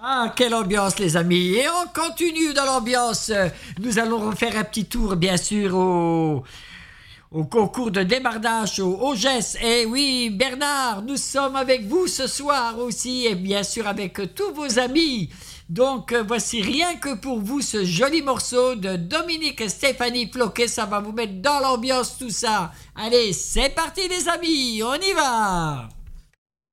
Ah, quelle ambiance les amis. Et on continue dans l'ambiance. Nous allons refaire un petit tour bien sûr au concours de débardage au GES. Et oui Bernard, nous sommes avec vous ce soir aussi et bien sûr avec tous vos amis. Donc voici rien que pour vous ce joli morceau de Dominique et Stéphanie Floquet. Ça va vous mettre dans l'ambiance tout ça. Allez, c'est parti les amis, on y va.